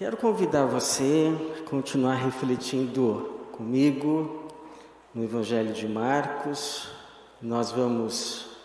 Quero convidar você a continuar refletindo comigo no Evangelho de Marcos. Nós vamos